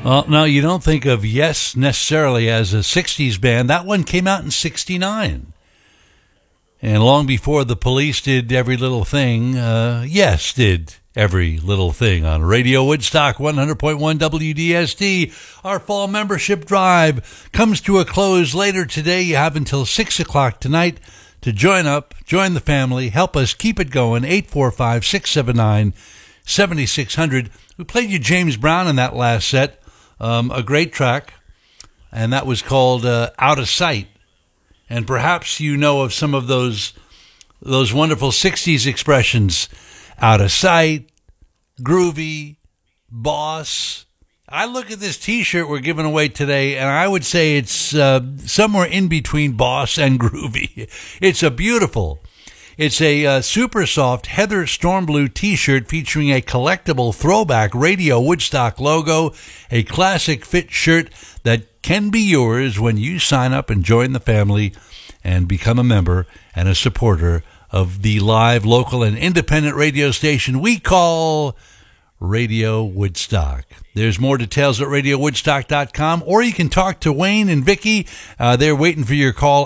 Well, no, you don't think of Yes necessarily as a 60s band. That one came out in 69. And long before the Police did Every Little Thing, Yes did Every Little Thing on Radio Woodstock 100.1 WDSD. Our fall membership drive comes to a close later today. You have until 6 o'clock tonight to join the family, help us keep it going. 845-679-7600. We played you James Brown in that last set. A great track, and that was called Out of Sight. And perhaps you know of some of those wonderful 60s expressions. Out of sight, groovy, boss. I look at this T-shirt we're giving away today, and I would say it's somewhere in between boss and groovy. It's a super soft Heather Stormblue T-shirt featuring a collectible throwback Radio Woodstock logo, a classic fit shirt that can be yours when you sign up and join the family and become a member and a supporter of the live, local, and independent radio station we call Radio Woodstock. There's more details at radiowoodstock.com, or you can talk to Wayne and Vicky. They're waiting for your call,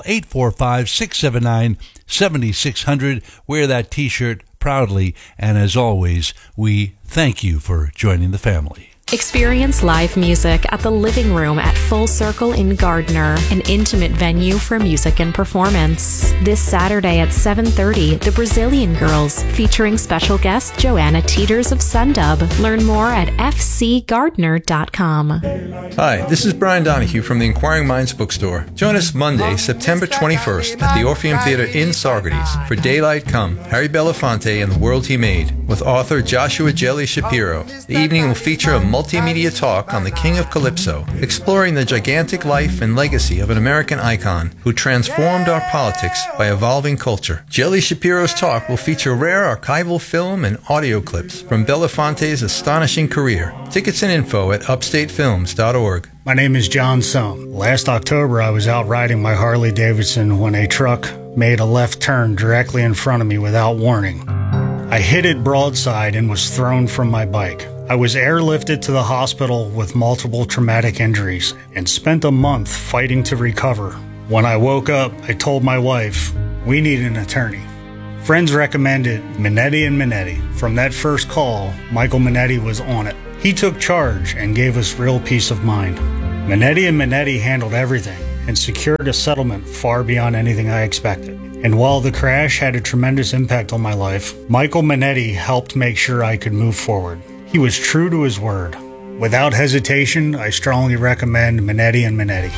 845-679-7600. Wear that T-shirt proudly, and as always, we thank you for joining the family. Experience live music at the Living Room at Full Circle in Gardner, an intimate venue for music and performance. This Saturday at 7:30, the Brazilian Girls, featuring special guest Joanna Teeters of Sundub. Learn more at fcgardner.com. Hi, this is Brian Donahue from the Inquiring Minds Bookstore. Join us Monday, September 21st at the Orpheum Theater in Saugerties for Daylight Come, Harry Belafonte and the World He Made, with author Joshua Jelly Shapiro. The evening will feature a multimedia talk on the King of Calypso, exploring the gigantic life and legacy of an American icon who transformed our politics by evolving culture. Jelly Shapiro's talk will feature rare archival film and audio clips from Belafonte's astonishing career. Tickets and info at upstatefilms.org. My name is John Sohm. Last October, I was out riding my Harley Davidson when a truck made a left turn directly in front of me without warning. I hit it broadside and was thrown from my bike. I was airlifted to the hospital with multiple traumatic injuries and spent a month fighting to recover. When I woke up, I told my wife, we need an attorney. Friends recommended Minetti & Minetti. From that first call, Michael Minetti was on it. He took charge and gave us real peace of mind. Minetti & Minetti handled everything and secured a settlement far beyond anything I expected. And while the crash had a tremendous impact on my life, Michael Minetti helped make sure I could move forward. He was true to his word. Without hesitation, I strongly recommend Minetti & Minetti.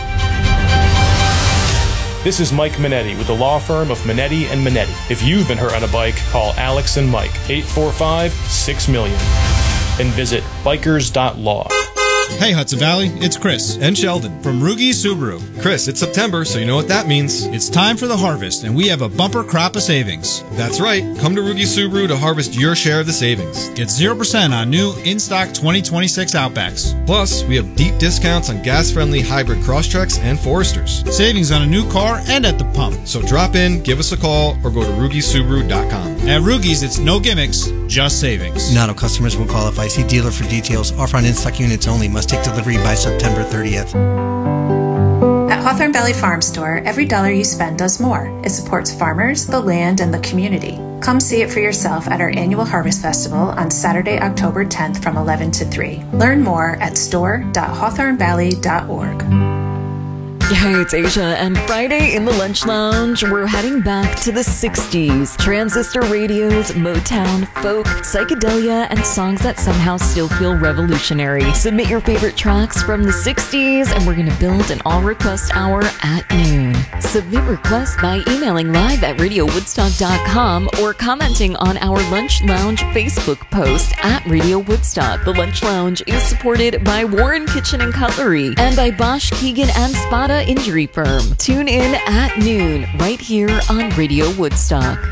This is Mike Minetti with the law firm of Minetti & Minetti. If you've been hurt on a bike, call Alex and Mike, 845-6-MILLION, and visit bikers.law. Hey Hudson Valley, it's Chris and Sheldon from Rugi Subaru. Chris, it's September, so you know what that means. It's time for the harvest, and we have a bumper crop of savings. That's right. Come to Rugi Subaru to harvest your share of the savings. Get 0% on new in-stock 2026 Outbacks. Plus, we have deep discounts on gas-friendly hybrid Crosstreks and Foresters. Savings on a new car and at the pump. So drop in, give us a call, or go to RugiSubaru.com. At Rugi's, it's no gimmicks, just savings. Not all customers will qualify. See dealer for details. Offer on in-stock units only. Must take delivery by September 30th. At Hawthorne Valley Farm Store, every dollar you spend does more. It supports farmers, the land, and the community. Come see it for yourself at our annual Harvest Festival on Saturday, October 10th from 11 to 3. Learn more at store.hawthornevalley.org. Hey, it's Asia, and Friday in the Lunch Lounge, we're heading back to the 60s. Transistor radios, Motown, folk, psychedelia, and songs that somehow still feel revolutionary. Submit your favorite tracks from the 60s, and we're going to build an all-request hour at noon. Submit requests by emailing live at radiowoodstock.com or commenting on our Lunch Lounge Facebook post at Radio Woodstock. The Lunch Lounge is supported by Warren Kitchen and Cutlery and by Bosch, Keegan, and Spada Injury Firm. Tune in at noon right here on Radio Woodstock.